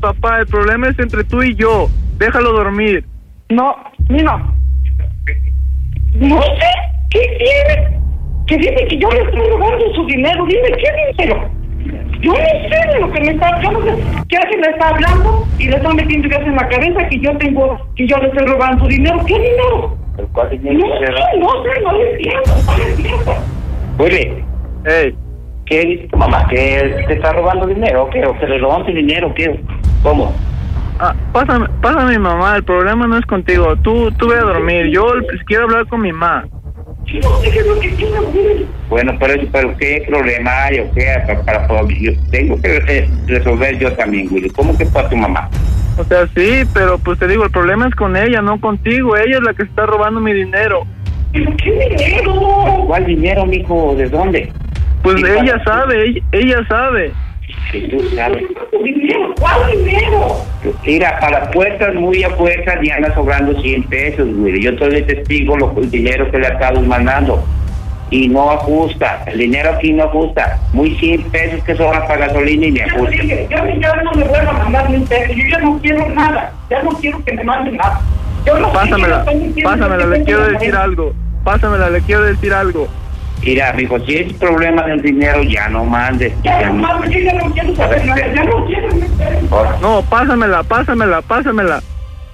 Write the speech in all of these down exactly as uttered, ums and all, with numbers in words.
papá, el problema es entre tú y yo. Déjalo dormir. No, mira. No sé, ¿qué tiene? Que dice que yo le estoy robando su dinero. Dime, ¿qué dinero? Yo no sé de lo que me está, yo no sé qué hace le está hablando y le está metiendo ideas en la cabeza que yo tengo, que yo le estoy robando su dinero. ¿Qué dinero? ¿Cuál dinero? No sé, no sé, no le entiendo, no le entiendo. Willy, Hey, ¿qué dice tu mamá? ¿Que te está robando dinero o qué? ¿O que le robaste dinero o qué? ¿Cómo? ah, pásame, pásame a mi mamá, el problema no es contigo. Tú, tú ve a dormir, yo quiero hablar con mi mamá. Yo no sé qué es lo que tiene, Willy. Bueno, pero, pero ¿qué problema hay o qué? Para, para, para- yo tengo que re- resolver yo también, Willy. ¿Cómo que para tu mamá? O sea, sí, pero pues te digo, el problema es con ella, no contigo. Ella es la que está robando mi dinero. ¿Pero qué dinero? ¿Cuál dinero, mijo? ¿De dónde? Pues ¿Y ella cuál- sabe, ella, ella sabe. Si tú sabes. ¿Dinero? ¿Cuál dinero? Mira, a las puertas, muy a fuerza, le anda sobrando cien pesos, güey. Yo soy testigo lo, el dinero que le acabo mandando. Y no ajusta. El dinero aquí no ajusta. Muy cien pesos que sobran para gasolina y me Ya no ajusta. dije, ya, ya no me vuelvo a mandar ni un peso. Yo ya no quiero nada. Ya no quiero que me manden nada. Yo no Pásamela, quiero, no quiero, pásamela, no le quiero quiero decir nada. algo. Pásamela, le quiero decir algo. Mira, mijo, si es problema del dinero, ya no mandes. Ya no mames, yo ya no quiero saber nada. Ya no quiero ni un peso. Ahora, No, pásamela, pásamela, pásamela.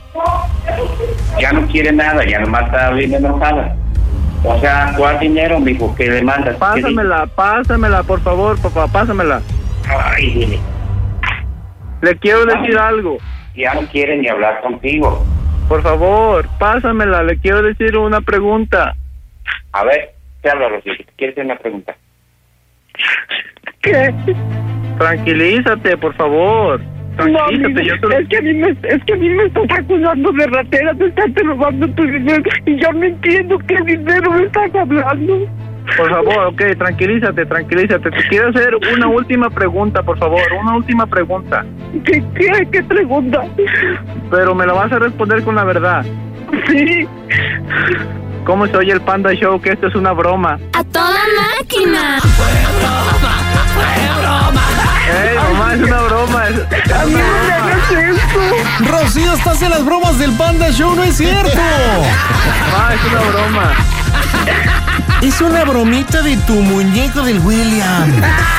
ya no quiere nada, ya nomás está bien enojada. O sea, ¿cuál dinero, mijo, que le mandas? ¿Qué Pásamela, pásamela, por favor, papá, pásamela. di- Ay, dile. Le quiero decir algo. Ya no quiere ni hablar contigo. Por favor, pásamela, le quiero decir una pregunta. A ver, te hablo, Rocío. ¿Quieres hacer una pregunta? ¿Qué? Tranquilízate, por favor. No, Tranquilízate, amigo, yo te lo- es que a mí me, es que a mí me estás acusando de ratera, te estás robando tu dinero y yo no entiendo qué dinero me estás hablando. Por favor, ok, tranquilízate, tranquilízate. Te quiero hacer una última pregunta, por favor, una última pregunta. ¿Qué, qué, qué pregunta? Pero me la vas a responder con la verdad. Sí. ¿Cómo se oye el Panda Show? Que esto es una broma. ¡A toda máquina! ¡Ey, mamá, es una broma! Es, es A mí una no me broma. hagas eso. Rocío, estás en las bromas del Panda Show, no es cierto. Mamá, es una broma. Es una bromita de tu muñeco del William.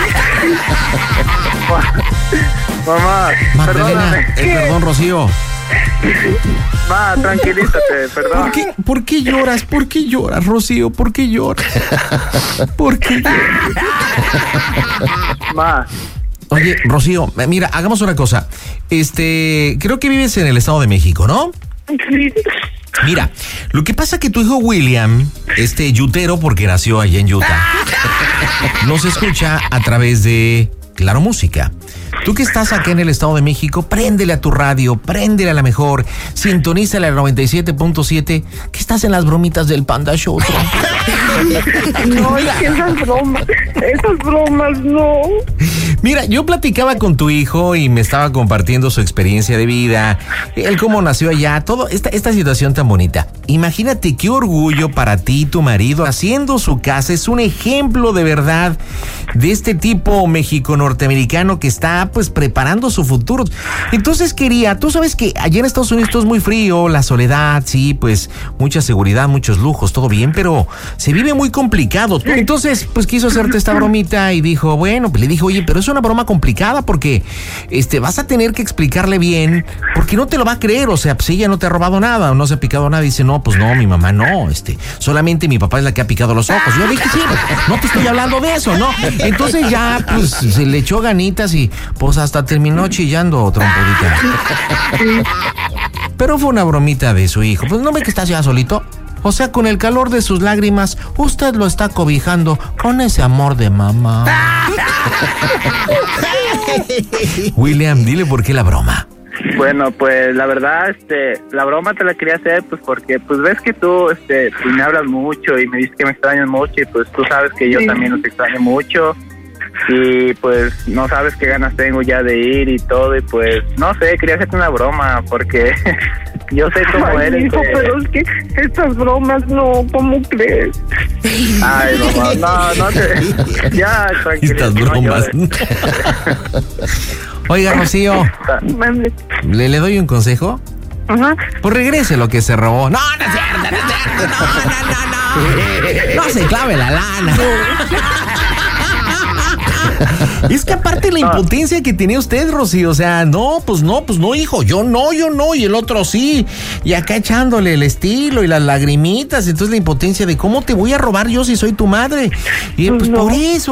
Mamá, Magdalena, perdóname. eh, perdón, Rocío. Ma, tranquilízate, ¿Por perdón. qué, ¿Por qué lloras? ¿Por qué lloras, Rocío? ¿Por qué lloras? ¿Por qué lloras? Ma, Oye, Rocío, eh, mira, hagamos una cosa. Este, creo que vives en el Estado de México, ¿no? Sí. Mira, lo que pasa que tu hijo William, este yutero, porque nació allá en Utah, nos escucha a través de Claro Música. Tú que estás acá en el Estado de México, préndele a tu radio, préndele a la mejor, sintonízale al noventa y siete punto siete, que estás en las bromitas del Panda Show. No, es que esas bromas, esas bromas no. Mira, yo platicaba con tu hijo y me estaba compartiendo su experiencia de vida, él cómo nació allá, todo esta, esta situación tan bonita. Imagínate qué orgullo para ti y tu marido haciendo su casa, es un ejemplo de verdad de este tipo México-norteamericano que está pues preparando su futuro. Entonces quería, tú sabes que allá en Estados Unidos todo es muy frío, la soledad, sí, pues mucha seguridad, muchos lujos, todo bien, pero se vive muy complicado. Entonces pues quiso hacerte esta bromita y dijo, bueno, pues le dijo, oye, pero es una broma complicada porque este vas a tener que explicarle bien, porque no te lo va a creer, o sea, pues ella no te ha robado nada o no se ha picado nada. Y dice, no, pues no, mi mamá no, este, solamente mi papá es la que ha picado los ojos. Yo dije, sí, no te estoy hablando de eso, ¿no? Entonces ya, pues se le echó ganitas y pues hasta terminó chillando trompudita. Pero fue una bromita de su hijo. Pues no ve que estás ya solito. O sea, con el calor de sus lágrimas, usted lo está cobijando con ese amor de mamá. William, dile por qué la broma. bueno, pues la verdad, este, la broma te la quería hacer, pues porque, pues ves que tú, este, pues, me hablas mucho y me dices que me extrañas mucho y pues tú sabes que yo Sí. también los extraño mucho y pues no sabes qué ganas tengo ya de ir y todo y pues, no sé, quería hacerte una broma porque yo sé cómo Ay, eres. hijo, eh. pero es que estas bromas no, ¿cómo crees? Ay, mamá, no, no te... Ya, tranquilo. Estas no bromas. llores. Oiga, Rocío, Mande. ¿le, le doy un consejo? Ajá. Pues regrese lo que se robó. No, no es cierto, no es cierto. No, no, no, no. No se clave la lana. Es que aparte la impotencia que tenía usted, Rocío, o sea, no, pues no, pues no, hijo, yo no, yo no, y el otro sí, y acá echándole el estilo y las lagrimitas, entonces la impotencia de cómo te voy a robar yo si soy tu madre, y pues No. por eso.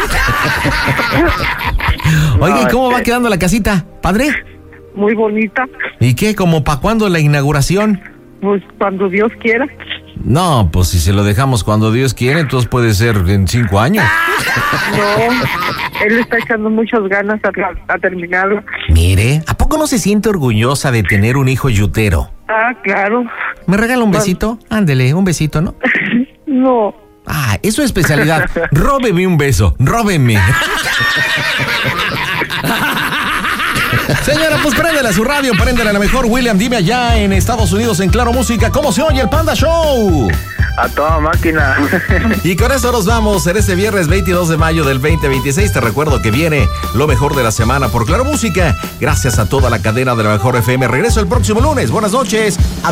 Oiga, ¿y cómo va quedando la casita, padre? Muy bonita. ¿Y qué, como para cuándo la inauguración? Pues cuando Dios quiera. No, pues si se lo dejamos cuando Dios quiere, entonces puede ser en cinco años. No, él está echando muchas ganas a, a terminarlo. Mire, ¿a poco no se siente orgullosa de tener un hijo yutero? Ah, claro. ¿Me regala un besito? Ándele, un besito, ¿no? No. Ah, es su especialidad. Róbeme un beso, róbeme. Señora, pues préndele a su radio, préndele a la mejor. William, dime allá en Estados Unidos, en Claro Música, ¿cómo se oye el Panda Show? A toda máquina. Y con eso nos vamos en este viernes veintidós de mayo del veinte veintiséis. Te recuerdo que viene lo mejor de la semana por Claro Música. Gracias a toda la cadena de la mejor F M. Regreso el próximo lunes. Buenas noches.